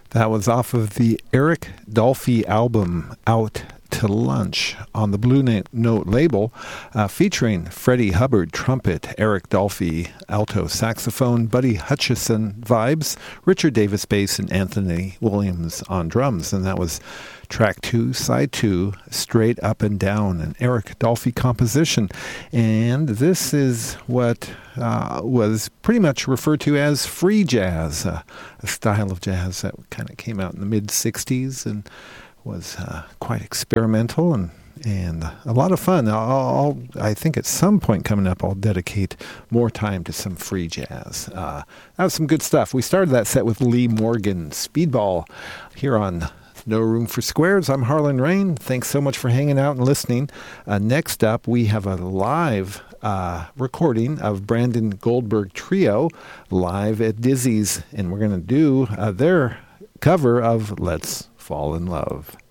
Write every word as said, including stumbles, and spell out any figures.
That was off of the Eric Dolphy album, Out to Lunch, on the Blue Note label, uh, featuring Freddie Hubbard, trumpet, Eric Dolphy, alto saxophone, Buddy Hutchison, vibes, Richard Davis, bass, and Anthony Williams on drums. And that was track two, side two, Straight Up and Down, an Eric Dolphy composition. And this is what uh, was pretty much referred to as free jazz, uh, a style of jazz that kind of came out in the mid-sixties and was uh, quite experimental and and a lot of fun. I'll, I'll, I think at some point coming up, I'll dedicate more time to some free jazz. Uh, that was some good stuff. We started that set with Lee Morgan, Speedball, here on No Room for Squares. I'm Harlan Rain. Thanks so much for hanging out and listening. Uh, next up, we have a live uh, recording of Brandon Goldberg Trio live at Dizzy's, and we're going to do uh, their cover of Let's Fall in Love.